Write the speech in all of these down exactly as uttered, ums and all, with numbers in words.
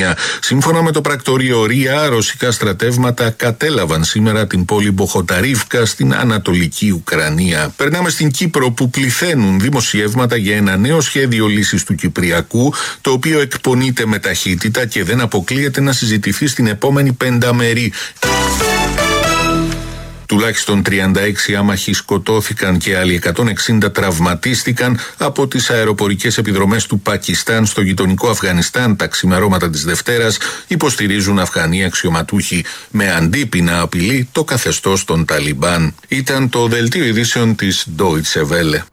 Ουκρανία. Σύμφωνα με το πρακτορείο Ρία, ρωσικά στρατεύματα κατέλαβαν σήμερα την πόλη Μποχοταρίβκα στην Ανατολική Ουκρανία. Περνάμε στην Κύπρο, που πληθαίνουν δημοσιεύματα για ένα νέο σχέδιο λύσης του Κυπριακού, το οποίο εκπονείται με ταχύτητα και δεν αποκλείεται να συζητηθεί στην επόμενη πενταμερή. Τουλάχιστον τριάντα έξι άμαχοι σκοτώθηκαν και άλλοι εκατόν εξήντα τραυματίστηκαν από τις αεροπορικές επιδρομές του Πακιστάν στο γειτονικό Αφγανιστάν τα ξημερώματα της Δευτέρας, υποστηρίζουν Αφγανοί αξιωματούχοι, με αντίπεινα απειλή το καθεστώς των Ταλιμπάν. Ήταν το δελτίο ειδήσεων της Deutsche Welle.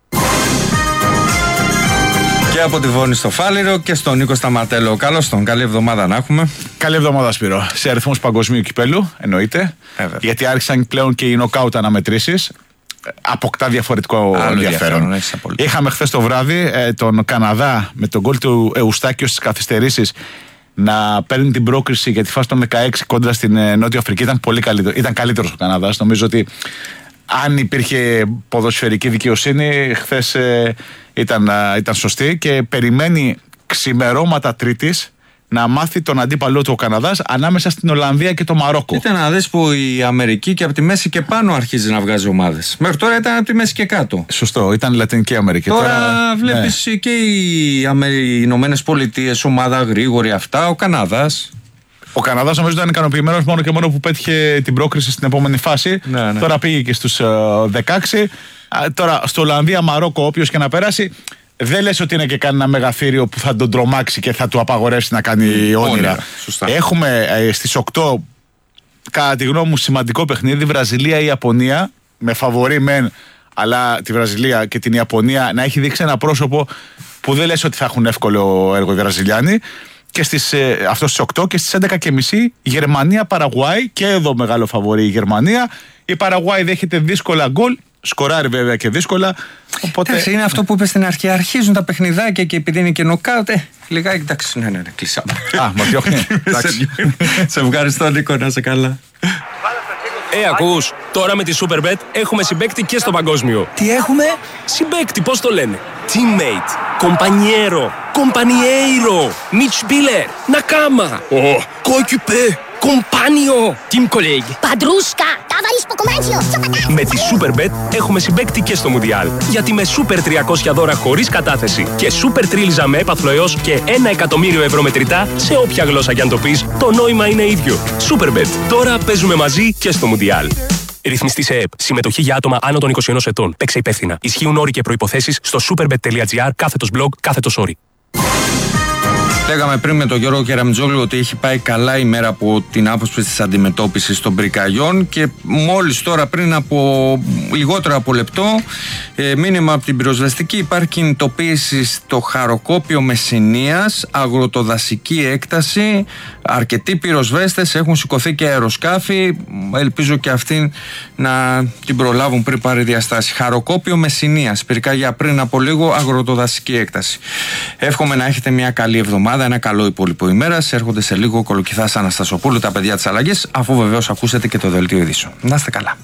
Και από τη Βόνη στο Φάληρο και στον Νίκο Σταματέλο. Καλώς τον, καλή εβδομάδα να έχουμε. Καλή εβδομάδα, Σπύρο. Σε αριθμούς παγκοσμίου κυπέλου, εννοείται. Ε, γιατί άρχισαν πλέον και οι νοκάουτ αναμετρήσεις. Αποκτά διαφορετικό Άλλο ενδιαφέρον. Είχαμε χθες το βράδυ ε, τον Καναδά με τον γκολ του Εουστάκιο στις καθυστερήσεις να παίρνει την πρόκριση για τη φάση των δεκαέξι κόντρα στην ε, Νότια Αφρική. Ήταν πολύ καλύτερο. Ήταν καλύτερος ο Καναδάς. Νομίζω ότι αν υπήρχε ποδοσφαιρική δικαιοσύνη, χθες ε, ήταν, ε, ήταν σωστή και περιμένει ξημερώματα Τρίτης να μάθει τον αντίπαλό του ο Καναδάς ανάμεσα στην Ολλανδία και το Μαρόκο. Ήταν να δεις που η Αμερική και από τη μέση και πάνω αρχίζει να βγάζει ομάδες. Μέχρι τώρα ήταν από τη μέση και κάτω. Σωστό, ήταν η Λατινική Αμερική. Τώρα, τώρα βλέπεις ναι. Και οι, Αμε... οι Ηνωμένες Πολιτείες, ομάδα γρήγορη αυτά, ο Καναδάς. Ο Καναδάς νομίζω ήταν ικανοποιημένος μόνο και μόνο που πέτυχε την πρόκριση στην επόμενη φάση. Ναι, ναι. Τώρα πήγε και στους uh, δεκαέξι. Uh, τώρα στο Ολλανδία, Μαρόκο, όποιος και να περάσει, δεν λες ότι είναι και κανένα μεγαθύριο που θα τον τρομάξει και θα του απαγορεύσει να κάνει mm, όνειρα. Έχουμε ε, στις οκτώ, κατά τη γνώμη μου, σημαντικό παιχνίδι, Βραζιλία-Ιαπωνία, με φαβορί μεν, αλλά τη Βραζιλία και την Ιαπωνία να έχει δείξει ένα πρόσωπο που δεν λες ότι θα έχουν εύκολο έργο οι Βραζιλιάνοι. Και στις, ε, αυτό στις οκτώ και στις έντεκα και μισή Γερμανία-Παραγουάη, και εδώ μεγάλο φαβορί η Γερμανία. Η Παραγουάη δέχεται δύσκολα γκολ, σκοράρει βέβαια και δύσκολα. Οπότε... Εντάξει, είναι αυτό που είπε στην αρχή. Αρχίζουν τα παιχνιδάκια και επειδή είναι και νοκάουτ, ε, λιγάκι εντάξει, ναι, ναι, ναι, κλεισάμε. Α, μα διώχνει. Σε ευχαριστώ, Νίκο, να είσαι καλά. Ε, ακούς, τώρα με τη Superbet έχουμε συμπαίκτη και στο παγκόσμιο. Τι έχουμε? Συμπαίκτη, πώς το λένε? Teammate, compañero, compañeiro, Mitspieler, Nakama, oh, coéquipier, compagno, team colleague. Παντρούσκα, ταβαρίσκο κομμάτσιο. Με τη Superbet έχουμε συμπαίκτη και στο Μουντιάλ. Γιατί με Super τριακόσια δώρα χωρίς κατάθεση και Super τρίλιζα με έπαθλο έως και ένα εκατομμύριο ευρώ μετρητά, σε όποια γλώσσα κι αν το πεις, το νόημα είναι ίδιο. Superbet. Τώρα παίζουμε μαζί και στο Μουντιάλ. Ρυθμιστή σε ΕΕΠ. Συμμετοχή για άτομα άνω των είκοσι ενός ετών. Παίξε υπεύθυνα. Ισχύουν όροι και προϋποθέσεις στο superbet.gr κάθετος blog κάθετος όροι. Λέγαμε πριν με τον Γιώργο Κεραμιτζόγλου ότι έχει πάει καλά η μέρα από την άποψη της αντιμετώπισης των πυρκαγιών και μόλις τώρα πριν από λιγότερο από λεπτό ε, μήνυμα από την πυροσβεστική, υπάρχει κινητοποίηση στο Χαροκόπιο Μεσσηνίας, αγροτοδασική έκταση, αρκετοί πυροσβέστες, έχουν σηκωθεί και αεροσκάφη, ελπίζω και αυτοί να την προλάβουν πριν πάρει διαστάση. Χαροκόπιο Μεσσηνίας, πυρκαγιά πριν από λίγο, αγροτοδασική έκταση. Εύχομαι να έχετε μια καλή εβδομάδα. Ένα καλό υπόλοιπο ημέρα. Έρχονται σε λίγο Κολοκυθάς Αναστασοπούλου, τα παιδιά της αλλαγής, αφού βεβαίως ακούσετε και το δελτίο ειδήσεων. Να είστε καλά.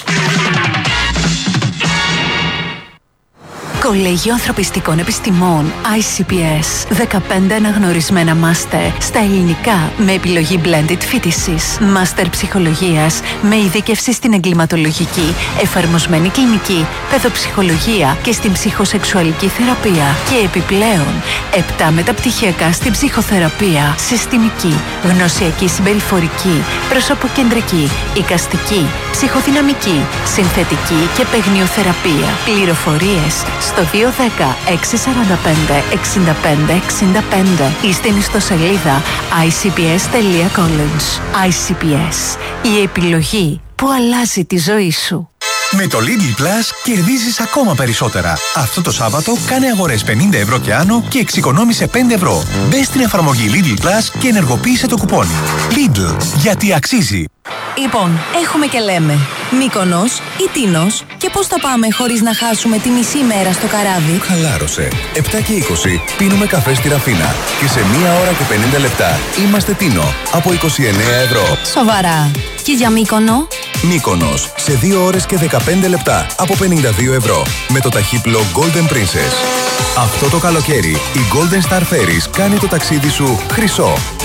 Κολέγιο Ανθρωπιστικών Επιστημών άι σι πι ες. δεκαπέντε αναγνωρισμένα μάστερ στα ελληνικά με επιλογή blended φοιτησης. Μάστερ ψυχολογίας με ειδίκευση στην εγκληματολογική, εφαρμοσμένη κλινική, παιδοψυχολογία και στην ψυχοσεξουαλική θεραπεία. Και επιπλέον, επτά μεταπτυχιακά στην ψυχοθεραπεία, συστημική, γνωσιακή συμπεριφορική, προσωποκεντρική, εικαστική, ψυχοδυναμική, συνθετική και παιγνιοθεραπεία. Πληροφορίες στο δύο ένα μηδέν έξι τέσσερα πέντε εξήντα πέντε εξήντα πέντε ή στην ιστοσελίδα άι σι πι ες τελεία college. άι σι πι ες, η επιλογή που αλλάζει τη ζωή σου. Με το Lidl Plus κερδίζεις ακόμα περισσότερα. Αυτό το Σάββατο κάνε αγορές πενήντα ευρώ και άνω και εξοικονόμησε πέντε ευρώ. Μπες στην εφαρμογή Lidl Plus και ενεργοποίησε το κουπόνι. Lidl, γιατί αξίζει. Λοιπόν, έχουμε και λέμε Μύκονος ή Τίνος, και πώς θα πάμε χωρίς να χάσουμε τη μισή μέρα στο καράβι? Χαλάρωσε. επτά και είκοσι πίνουμε καφέ στη Ραφίνα και σε μία ώρα και πενήντα λεπτά είμαστε Τίνο από είκοσι εννέα ευρώ. Σοβαρά. Και για Μύκονο? Μύκονος σε δύο ώρες και δεκαπέντε λεπτά από πενήντα δύο ευρώ με το ταχύπλο Golden Princess. Αυτό το καλοκαίρι η Golden Star Ferries κάνει το ταξίδι σου χρυσό.